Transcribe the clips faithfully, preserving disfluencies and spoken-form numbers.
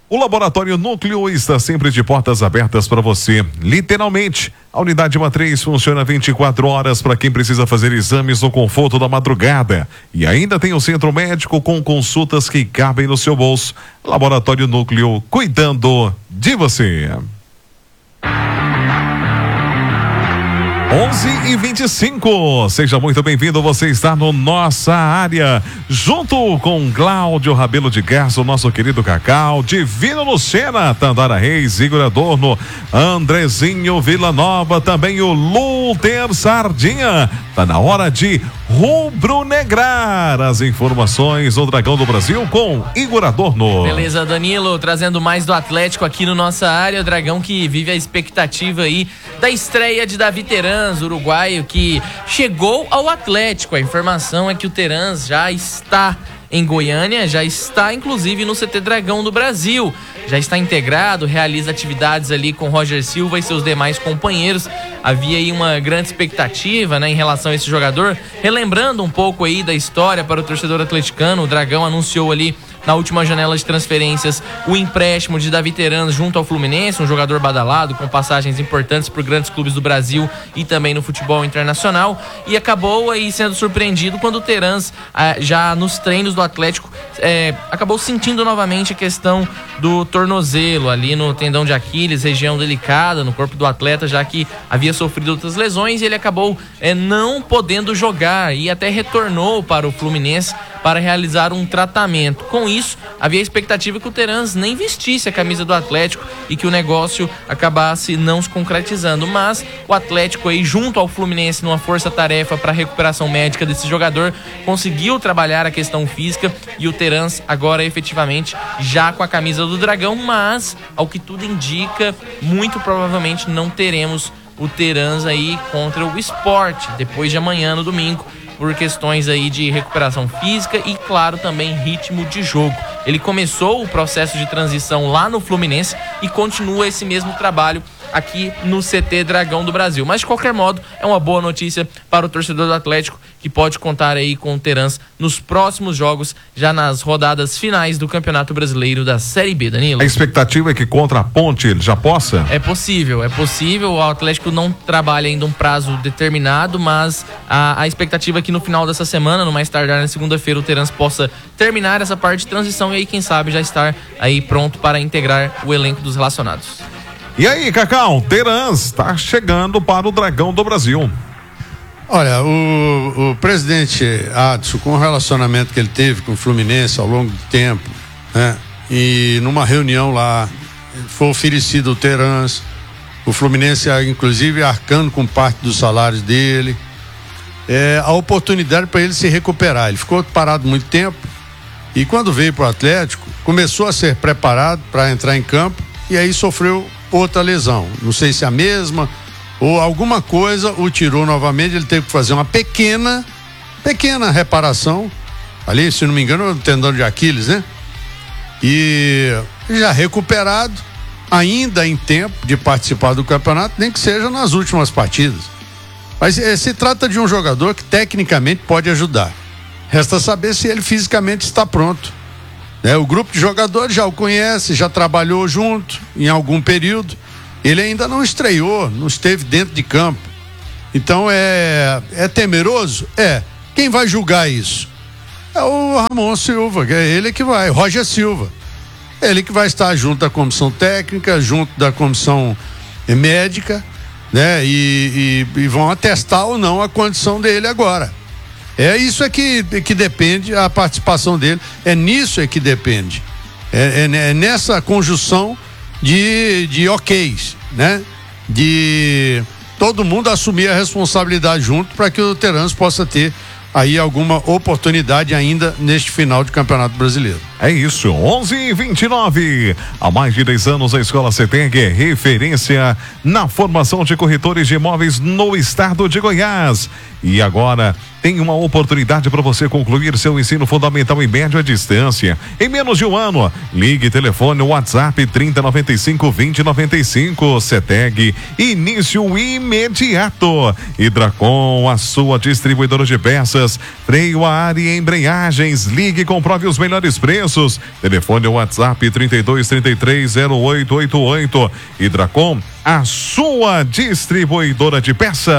O Laboratório Núcleo está sempre de portas abertas para você. Literalmente, a unidade matriz funciona vinte e quatro horas para quem precisa fazer exames no conforto da madrugada. E ainda tem o centro médico com consultas que cabem no seu bolso. Laboratório Núcleo, cuidando de você. onze e vinte e cinco, seja muito bem-vindo, você está no Nossa Área, junto com Cláudio Rabelo de Garça, o nosso querido Cacau, Divino Lucena, Tandara Reis, Igor Adorno, Andrezinho Villanova, também o Luther Sardinha. Tá na hora de rubro-negrar as informações do Dragão do Brasil com Igor Adorno. Beleza, Danilo, trazendo mais do Atlético aqui no Nossa Área, o Dragão que vive a expectativa aí da estreia de Davi Terans, uruguaio, que chegou ao Atlético. A informação é que o Terans já está em Goiânia, já está inclusive no C T Dragão do Brasil, já está integrado, realiza atividades ali com Roger Silva e seus demais companheiros. Havia aí uma grande expectativa, né, em relação a esse jogador. Relembrando um pouco aí da história para o torcedor atleticano, o Dragão anunciou ali na última janela de transferências o empréstimo de Davi Terans junto ao Fluminense, um jogador badalado com passagens importantes por grandes clubes do Brasil e também no futebol internacional, e acabou aí sendo surpreendido quando o Terans, ah, já nos treinos do Atlético, eh, acabou sentindo novamente a questão do tornozelo ali no tendão de Aquiles, região delicada no corpo do atleta, já que havia sofrido outras lesões, e ele acabou eh, não podendo jogar e até retornou para o Fluminense para realizar um tratamento. Com isso, havia a expectativa que o Terans nem vestisse a camisa do Atlético e que o negócio acabasse não se concretizando, mas o Atlético aí, junto ao Fluminense, numa força-tarefa para a recuperação médica desse jogador, conseguiu trabalhar a questão física, e o Terans agora efetivamente já com a camisa do Dragão, mas ao que tudo indica, muito provavelmente não teremos o Terans aí contra o Sport depois de amanhã, no domingo, por questões aí de recuperação física e, claro, também ritmo de jogo. Ele começou o processo de transição lá no Fluminense e continua esse mesmo trabalho aqui no C T Dragão do Brasil. Mas, de qualquer modo, é uma boa notícia para o torcedor do Atlético, que pode contar aí com o Terans nos próximos jogos, já nas rodadas finais do Campeonato Brasileiro da Série B, Danilo. A expectativa é que contra a Ponte ele já possa? É possível, é possível. O Atlético não trabalha ainda um prazo determinado, mas a, a expectativa é que no final dessa semana, no mais tardar na segunda-feira, o Terans possa terminar essa parte de transição e aí, quem sabe, já estar aí pronto para integrar o elenco dos relacionados. E aí, Cacau, Terans está chegando para o Dragão do Brasil. Olha, o, o presidente Adson, com o relacionamento que ele teve com o Fluminense ao longo do tempo, né? E numa reunião lá, foi oferecido o Terans, o Fluminense, inclusive, arcando com parte dos salários dele, é, a oportunidade para ele se recuperar. Ele ficou parado muito tempo e, quando veio para o Atlético, começou a ser preparado para entrar em campo e aí sofreu outra lesão. Não sei se é a mesma ou alguma coisa o tirou novamente. Ele teve que fazer uma pequena, pequena reparação ali, se não me engano, no tendão de Aquiles, né? E já recuperado, ainda em tempo de participar do campeonato, nem que seja nas últimas partidas. Mas eh, se trata de um jogador que tecnicamente pode ajudar. Resta saber se ele fisicamente está pronto. É, o grupo de jogadores já o conhece, já trabalhou junto em algum período. Ele ainda não estreou, não esteve dentro de campo. Então é, é temeroso? É. Quem vai julgar isso? É o Ramon Silva, que é ele que vai, Roger Silva. Ele que vai estar junto da comissão técnica, junto da comissão médica, né? E, e, e vão atestar ou não a condição dele agora. É isso é que, que depende a participação dele, é nisso é que depende, é, é, é nessa conjunção de, de ok's, né? De todo mundo assumir a responsabilidade junto para que o Terans possa ter aí alguma oportunidade ainda neste final de Campeonato Brasileiro. É isso, onze e vinte e nove. Há mais de dez anos a Escola CETEG é referência na formação de corretores de imóveis no estado de Goiás. E agora tem uma oportunidade para você concluir seu ensino fundamental e médio à distância em menos de um ano. Ligue, telefone, WhatsApp trinta, noventa e cinco, vinte, noventa e cinco. CETEG, início imediato. Hidracom, a sua distribuidora de peças, freio a ar e embreagens. Ligue e comprove os melhores preços. serviços. Telefone ou WhatsApp trinta e dois, trinta e três, zero oito oito oito. Hidracom, a sua distribuidora de peças.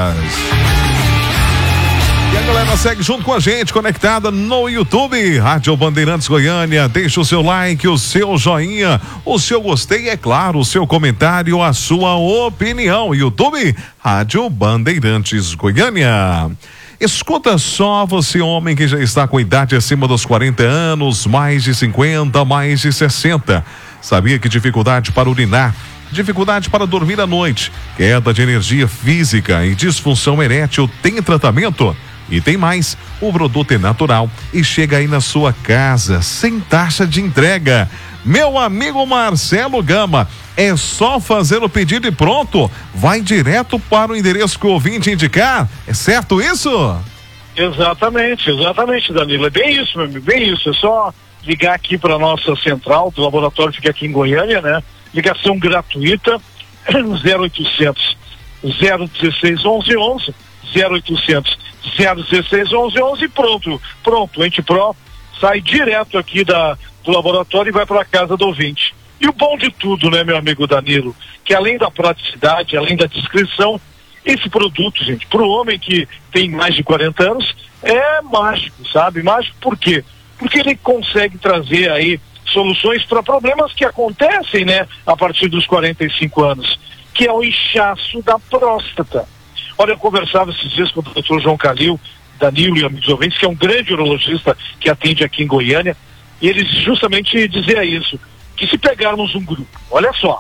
E a galera segue junto com a gente, conectada no YouTube, Rádio Bandeirantes Goiânia. Deixa o seu like, o seu joinha, o seu gostei, é claro, o seu comentário, a sua opinião. YouTube, Rádio Bandeirantes Goiânia. Escuta só, você homem que já está com idade acima dos quarenta anos, mais de cinquenta, mais de sessenta. Sabia que dificuldade para urinar, dificuldade para dormir à noite, queda de energia física e disfunção erétil tem tratamento? E tem mais, o produto é natural e chega aí na sua casa, sem taxa de entrega. Meu amigo Marcelo Gama, é só fazer o pedido e pronto, vai direto para o endereço que o ouvinte indicar, é certo isso? Exatamente, exatamente, Danilo, é bem isso, meu amigo, bem isso, é só ligar aqui para a nossa central do laboratório que fica aqui em Goiânia, né? Ligação gratuita, zero oitocentos, zero dezesseis, onze onze, zero oitocentos, zero dezesseis, onze onze, pronto, pronto, o Antipro sai direto aqui da, do laboratório e vai para a casa do ouvinte. E o bom de tudo, né, meu amigo Danilo, que além da praticidade, além da descrição, esse produto, gente, para o homem que tem mais de quarenta anos, é mágico, sabe? Mágico por quê? Porque ele consegue trazer aí soluções para problemas que acontecem, né, a partir dos quarenta e cinco anos, que é o inchaço da próstata. Olha, eu conversava esses dias com o doutor João Calil, Danilo e amigos ouvintes, que é um grande urologista que atende aqui em Goiânia, e ele justamente dizia isso, que se pegarmos um grupo, olha só,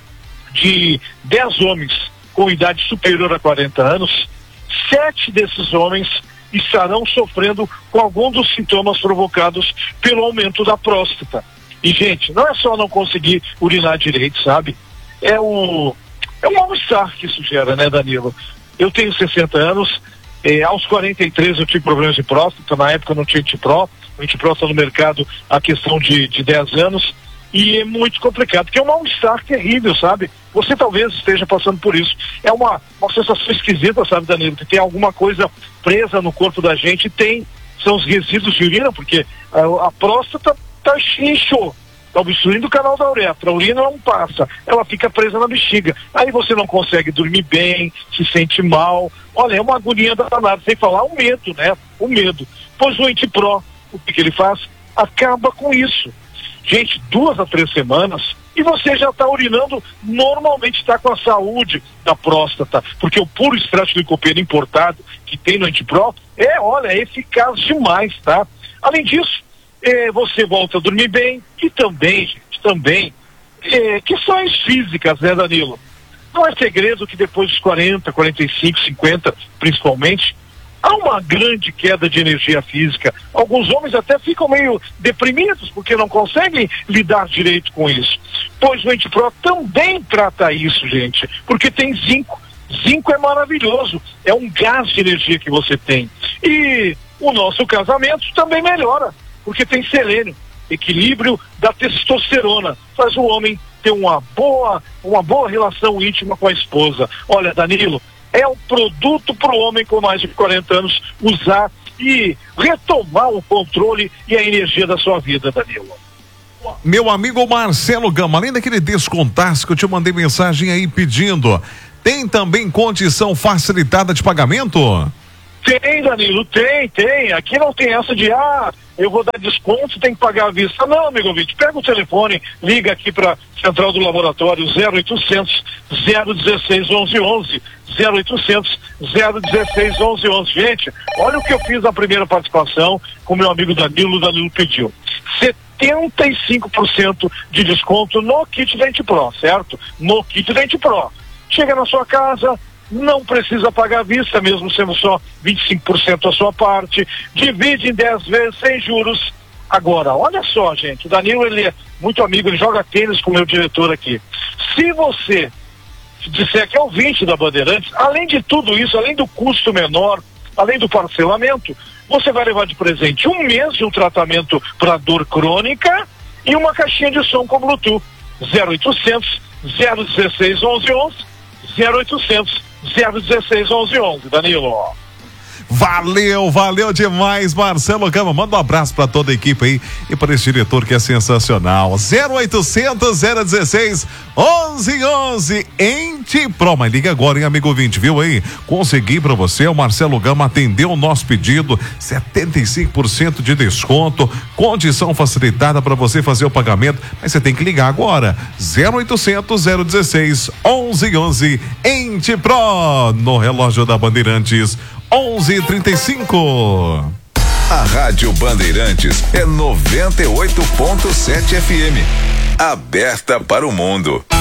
de dez homens com idade superior a quarenta anos, sete desses homens estarão sofrendo com algum dos sintomas provocados pelo aumento da próstata. E, gente, não é só não conseguir urinar direito, sabe? É o, é um mal-estar que isso gera, né, Danilo? Eu tenho sessenta anos, eh, aos quarenta e três eu tive problemas de próstata, na época eu não tinha Antipro, o Antipro está no mercado há questão de, de dez anos, e é muito complicado, porque é um mal-estar terrível, sabe? Você talvez esteja passando por isso. É uma, uma sensação esquisita, sabe, Danilo? Que tem alguma coisa presa no corpo da gente, tem, são os resíduos de urina, porque a, a próstata está inchou, está obstruindo o canal da uretra, a urina não passa, ela fica presa na bexiga. Aí você não consegue dormir bem, se sente mal. Olha, é uma agonia danada, sem falar o medo, né? O medo. Pois o Antipro, o que, que ele faz? Acaba com isso. Gente, duas a três semanas e você já está urinando normalmente, está com a saúde da próstata, porque o puro extrato de licopeno importado que tem no Antipro é, olha, é eficaz demais, tá? Além disso, eh, você volta a dormir bem e também, gente, também, eh, questões físicas, né, Danilo? Não é segredo que depois dos quarenta, quarenta e cinco, cinquenta, principalmente, há uma grande queda de energia física. Alguns homens até ficam meio deprimidos porque não conseguem lidar direito com isso. Pois o Antipro também trata isso, gente, porque tem zinco. Zinco é maravilhoso, é um gás de energia que você tem. E o nosso casamento também melhora, porque tem selênio, equilíbrio da testosterona, faz o homem ter uma boa, uma boa relação íntima com a esposa. Olha, Danilo, é um produto para o homem com mais de quarenta anos usar e retomar o controle e a energia da sua vida, Danilo. Meu amigo Marcelo Gama, além daquele descontaço que eu te mandei mensagem aí pedindo, tem também condição facilitada de pagamento? Tem, Danilo, tem, tem. Aqui não tem essa de, ah, eu vou dar desconto, tem que pagar à vista. Não, amigo ouvinte, pega o telefone, liga aqui para Central do Laboratório zero oitocentos, zero dezesseis, onze onze, zero oitocentos, zero dezesseis, onze onze. Gente, olha o que eu fiz na primeira participação com meu amigo Danilo, o Danilo pediu. setenta e cinco por cento de desconto no kit da Antipro, certo? No kit da Antipro. Chega na sua casa, não precisa pagar à vista, mesmo sendo só vinte e cinco por cento a sua parte, divide em dez vezes sem juros. Agora, olha só, gente, o Danilo, ele é muito amigo, ele joga tênis com o meu diretor aqui. Se você disser que é ouvinte da Bandeirantes, além de tudo isso, além do custo menor, além do parcelamento, você vai levar de presente um mês de um tratamento para dor crônica e uma caixinha de som com Bluetooth. zero oitocentos, zero dezesseis, onze onze, zero oitocentos, zero dezesseis, onze onze, Danilo. Valeu, valeu demais, Marcelo Gama. Manda um abraço pra toda a equipe aí e para esse diretor que é sensacional. zero oitocentos, zero dezesseis, onze onze em Tipro. Mas liga agora, hein, amigo ouvinte, viu aí? Consegui pra você, o Marcelo Gama atendeu o nosso pedido, setenta e cinco por cento de desconto, condição facilitada para você fazer o pagamento, mas você tem que ligar agora. zero oitocentos, zero dezesseis, onze onze em Tipro, no relógio da Bandeirantes, onze e trinta e cinco. A Rádio Bandeirantes é noventa e oito ponto sete F M. Aberta para o mundo.